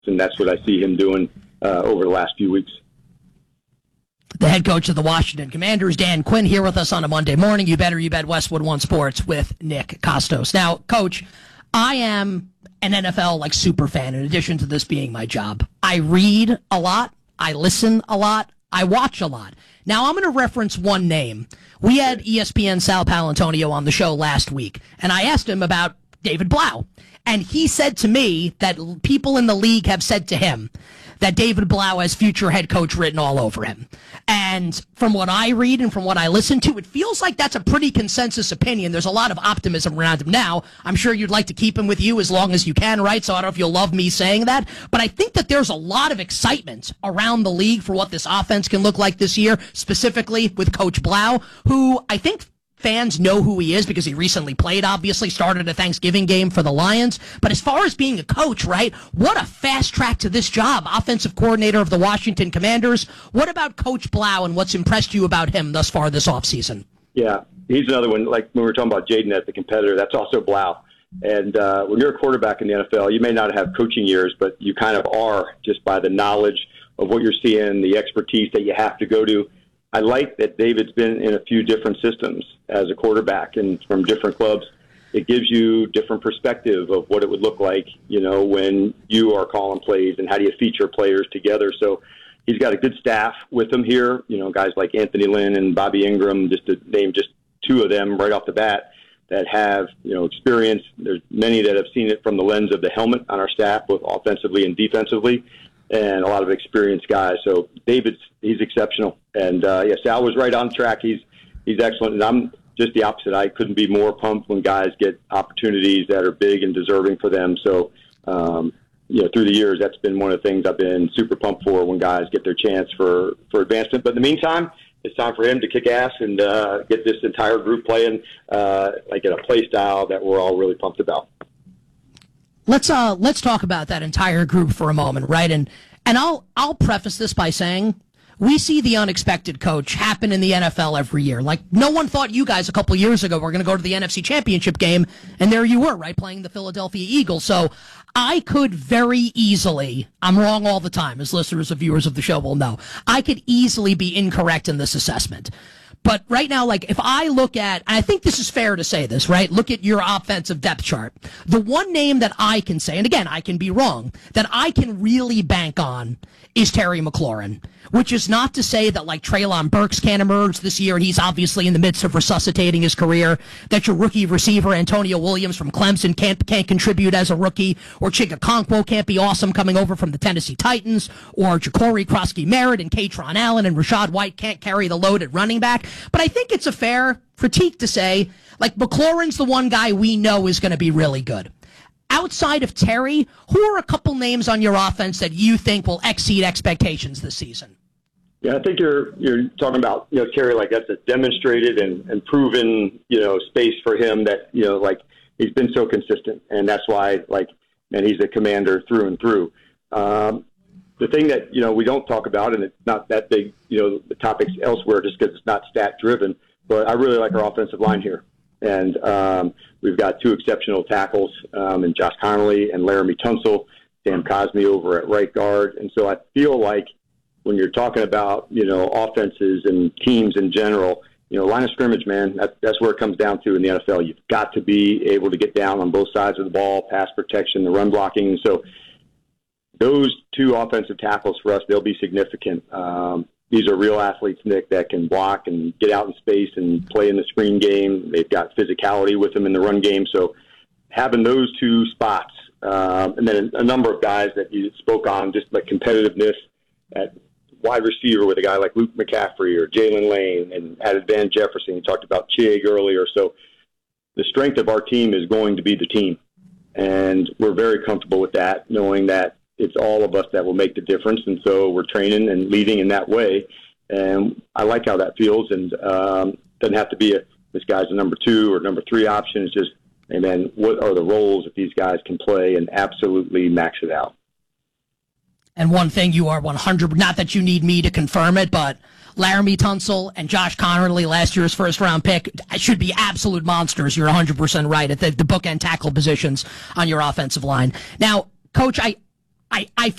and that's what I see him doing over the last few weeks. The head coach of the Washington Commanders, Dan Quinn, here with us on a Monday morning. You bet Westwood One Sports with Nick Kostos. Now, Coach, I am an NFL super fan in addition to this being my job. I read a lot, I listen a lot, I watch a lot. Now, I'm going to reference one name. We had ESPN Sal Palantonio on the show last week, and I asked him about David Blau. And he said to me that people in the league have said to him that David Blau has future head coach written all over him. And from what I read and from what I listen to, it feels like that's a pretty consensus opinion. There's a lot of optimism around him now. I'm sure you'd like to keep him with you as long as you can, right? So I don't know if you'll love me saying that. But I think that there's a lot of excitement around the league for what this offense can look like this year, specifically with Coach Blau, who I think fans know who he is because he recently played, obviously, started a Thanksgiving game for the Lions. But as far as being a coach, right, what a fast track to this job, offensive coordinator of the Washington Commanders. What about Coach Blau and what's impressed you about him thus far this offseason? Yeah, he's another one. Like when we were talking about Jaden as the competitor, that's also Blau. And when you're a quarterback in the NFL, you may not have coaching years, but you kind of are just by the knowledge of what you're seeing, the expertise that you have to go to. I like that David's been in a few different systems as a quarterback and from different clubs. It gives you different perspective of what it would look like, when you are calling plays and how do you feature players together. So he's got a good staff with him here, guys like Anthony Lynn and Bobby Ingram, just to name just two of them right off the bat that have, experience. There's many that have seen it from the lens of the helmet on our staff, both offensively and defensively, and a lot of experienced guys. So he's exceptional. And, Sal was right on track. He's excellent. And I'm just the opposite. I couldn't be more pumped when guys get opportunities that are big and deserving for them. So, through the years, that's been one of the things I've been super pumped for when guys get their chance for advancement. But in the meantime, it's time for him to kick ass and get this entire group playing in a play style that we're all really pumped about. Let's talk about that entire group for a moment, right? And I'll preface this by saying we see the unexpected, Coach, happen in the NFL every year. Like, no one thought you guys a couple years ago were going to go to the NFC Championship game, and there you were, right, playing the Philadelphia Eagles. So I could very easily, I'm wrong all the time, as listeners and viewers of the show will know, I could easily be incorrect in this assessment. But right now, if I look at, and I think this is fair to say this, right? Look at your offensive depth chart. The one name that I can say, and again, I can be wrong, that I can really bank on is Terry McLaurin, which is not to say that Treylon Burks can't emerge this year, and he's obviously in the midst of resuscitating his career, that your rookie receiver Antonio Williams from Clemson can't contribute as a rookie, or Chig Okonkwo can't be awesome coming over from the Tennessee Titans, or Ja'Cory Krosky-Merritt and Katron Allen and Rachaad White can't carry the load at running back. But I think it's a fair critique to say, McLaurin's the one guy we know is going to be really good. Outside of Terry, who are a couple names on your offense that you think will exceed expectations this season? Yeah, I think you're talking about, Terry, that's a demonstrated and proven, space for him that, he's been so consistent. And that's why, he's a commander through and through. The thing that, we don't talk about, and it's not that big, the topics elsewhere just because it's not stat driven, but I really like our offensive line here. And we've got two exceptional tackles in Josh Connolly and Laramie Tunsil, Sam Cosme over at right guard. And so I feel like when you're talking about, offenses and teams in general, line of scrimmage, man, that's where it comes down to in the NFL. You've got to be able to get down on both sides of the ball, pass protection, the run blocking. And so those two offensive tackles for us, they'll be significant. These are real athletes, Nick, that can block and get out in space and play in the screen game. They've got physicality with them in the run game. So having those two spots, and then a number of guys that you spoke on, just competitiveness at wide receiver with a guy like Luke McCaffrey or Jalen Lane, and added Van Jefferson. You talked about Chig earlier. So the strength of our team is going to be the team. And we're very comfortable with that, knowing that it's all of us that will make the difference. And so we're training and leading in that way. And I like how that feels. And doesn't have to be this guy's a number 2 or number 3 option. It's just, hey, man, what are the roles that these guys can play and absolutely max it out? And one thing you are 100, not that you need me to confirm it, but Laramie Tunsil and Josh Connolly, last year's first-round pick, should be absolute monsters. You're 100% right at the bookend tackle positions on your offensive line. Now, Coach, I